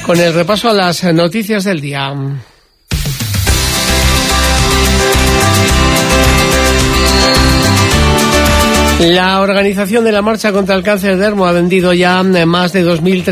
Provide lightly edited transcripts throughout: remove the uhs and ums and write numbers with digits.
con el repaso a las noticias del día. La organización de la Marcha contra el Cáncer de Ermua ha vendido ya más de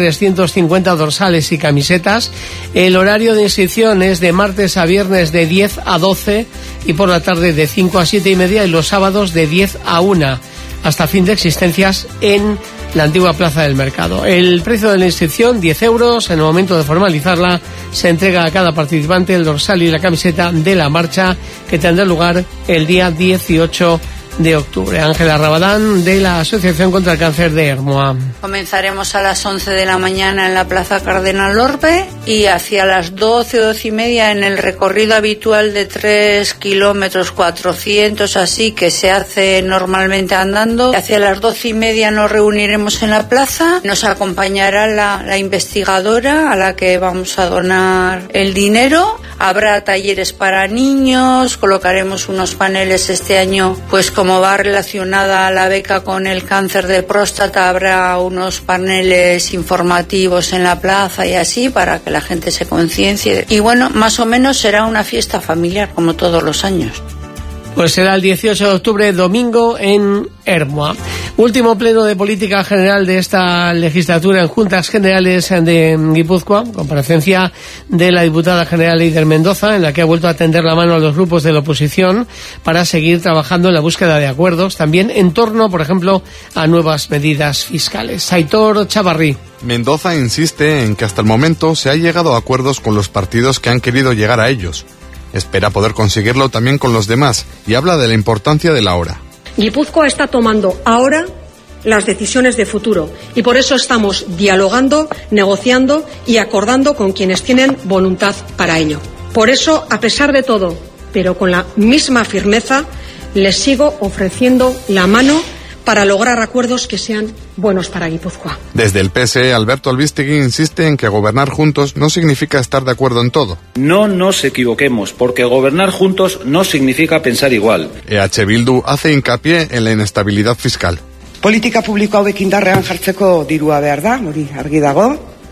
2.350 dorsales y camisetas. El horario de inscripción es de martes a viernes de 10 a 12 y por la tarde de 5 a 7 y media y los sábados de 10 a 1, hasta fin de existencias en la antigua Plaza del Mercado. El precio de la inscripción, 10 euros. En el momento de formalizarla, se entrega a cada participante el dorsal y la camiseta de la marcha, que tendrá lugar el día 18 de octubre. Ángela Rabadán, de la Asociación contra el Cáncer de Ermua. Comenzaremos a las 11 de la mañana en la Plaza Cardenal Orbe y hacia las 12 o 12 y media en el recorrido habitual de 3 kilómetros 400, así que se hace normalmente andando. Hacia las 12 y media nos reuniremos en la plaza. Nos acompañará la investigadora a la que vamos a donar el dinero. Habrá talleres para niños, colocaremos unos paneles este año, pues como va relacionada la beca con el cáncer de próstata, habrá unos paneles informativos en la plaza y así para que la gente se conciencie. Y bueno, más o menos será una fiesta familiar como todos los años. Pues será el 18 de octubre, domingo, en Ermua. Último pleno de política general de esta legislatura en Juntas Generales de Guipúzcoa, comparecencia de la diputada general Eider Mendoza, en la que ha vuelto a tender la mano a los grupos de la oposición para seguir trabajando en la búsqueda de acuerdos, también en torno, por ejemplo, a nuevas medidas fiscales. Aitor Chavarrí. Mendoza insiste en que hasta el momento se ha llegado a acuerdos con los partidos que han querido llegar a ellos. Espera poder conseguirlo también con los demás y habla de la importancia de la hora. Guipúzcoa está tomando ahora las decisiones de futuro y por eso estamos dialogando, negociando y acordando con quienes tienen voluntad para ello. Por eso, a pesar de todo, pero con la misma firmeza, les sigo ofreciendo la mano para lograr acuerdos que sean buenos para Guipúzcoa. Desde el PSE, Alberto Albistegui insiste en que gobernar juntos no significa estar de acuerdo en todo. No nos equivoquemos, porque gobernar juntos no significa pensar igual. EH Bildu hace hincapié en la inestabilidad fiscal. Politika publiko hauek indarrean jartzeko dirua behar da, hori argi dago,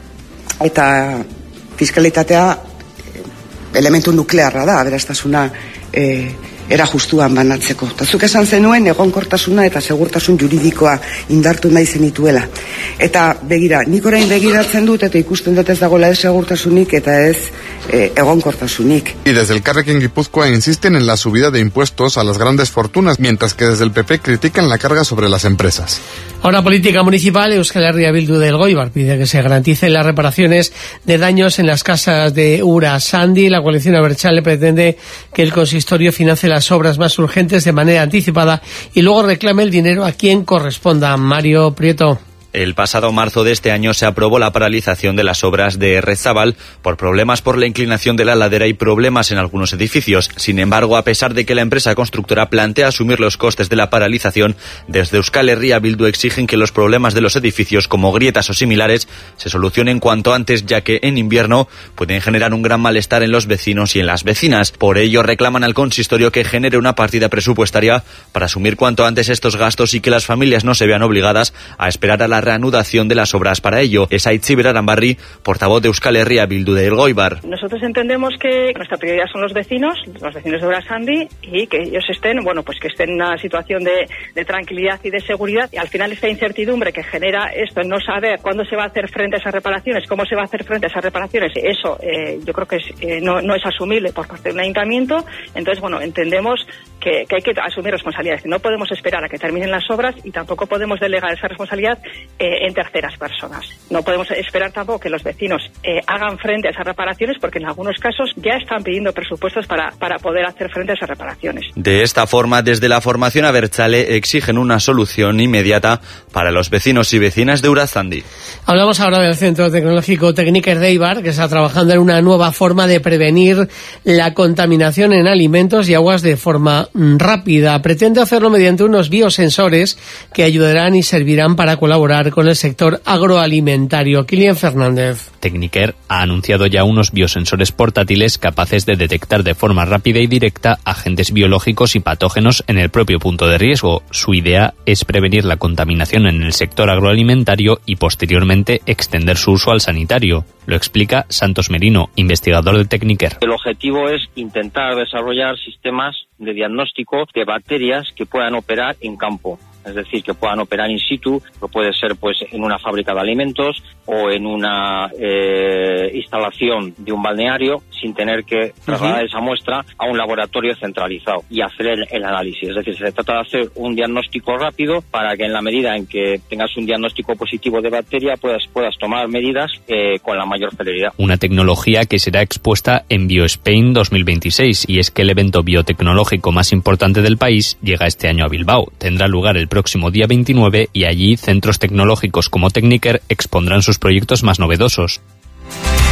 eta fiskalitatea elementu nuklearra da, aberastasuna era justuan banatzeko. Eta zuk esan zenuen egonkortasuna eta segurtasun juridikoa indartu nahi zenituela. Eta begira, nik orain begiratzen dut eta ikusten dut ez dagoela ez segurtasunik eta ez egonkortasunik. Y desde el Carrequín Guipúzcoa insisten en la subida de impuestos a las grandes fortunas, mientras que desde el PP critican la carga sobre las empresas. Ahora política municipal, Euskal Herria Bildu del Elgoibar pide que se garanticen las reparaciones de daños en las casas de Urasandi. La coalición Abertzale pretende que el consistorio financie las obras más urgentes de manera anticipada y luego reclame el dinero a quien corresponda. Mario Prieto. El pasado marzo de este año se aprobó la paralización de las obras de Errezabal por problemas por la inclinación de la ladera y problemas en algunos edificios. Sin embargo, a pesar de que la empresa constructora plantea asumir los costes de la paralización, desde Euskal Herria Bildu exigen que los problemas de los edificios, como grietas o similares, se solucionen cuanto antes, ya que en invierno pueden generar un gran malestar en los vecinos y en las vecinas. Por ello, reclaman al consistorio que genere una partida presupuestaria para asumir cuanto antes estos gastos y que las familias no se vean obligadas a esperar a la reanudación de las obras para ello. Es Aitziber Aranbarri, portavoz de Euskal Herria Bildu de Elgoibar. Nosotros entendemos que nuestra prioridad son los vecinos de Urasandi, y que ellos estén, pues que estén en una situación de tranquilidad y de seguridad. Y al final esta incertidumbre que genera esto, no saber cuándo se va a hacer frente a esas reparaciones, cómo se va a hacer frente a esas reparaciones, eso yo creo que no es asumible por parte del ayuntamiento. Entonces, entendemos que hay que asumir responsabilidades. No podemos esperar a que terminen las obras y tampoco podemos delegar esa responsabilidad en terceras personas. No podemos esperar tampoco que los vecinos hagan frente a esas reparaciones, porque en algunos casos ya están pidiendo presupuestos para poder hacer frente a esas reparaciones. De esta forma, desde la formación Abertzale exigen una solución inmediata para los vecinos y vecinas de Urasandi. Hablamos ahora del Centro Tecnológico Tekniker de Eibar, que está trabajando en una nueva forma de prevenir la contaminación en alimentos y aguas de forma rápida. Pretende hacerlo mediante unos biosensores que ayudarán y servirán para colaborar trabajar con el sector agroalimentario. Kilian Fernández. Techniker ha anunciado ya unos biosensores portátiles capaces de detectar de forma rápida y directa agentes biológicos y patógenos en el propio punto de riesgo. Su idea es prevenir la contaminación en el sector agroalimentario y posteriormente extender su uso al sanitario. Lo explica Santos Merino, investigador de Techniker. El objetivo es intentar desarrollar sistemas de diagnóstico de bacterias que puedan operar en campo. Es decir, que puedan operar in situ, que puede ser pues en una fábrica de alimentos o en una instalación de un balneario, sin tener que trasladar esa muestra a un laboratorio centralizado y hacer el análisis. Es decir, se trata de hacer un diagnóstico rápido para que en la medida en que tengas un diagnóstico positivo de bacteria puedas tomar medidas con la mayor celeridad. Una tecnología que será expuesta en BioSpain 2026, y es que el evento biotecnológico más importante del país llega este año a Bilbao. Tendrá lugar el próximo día 29 y allí centros tecnológicos como Techniker expondrán sus proyectos más novedosos.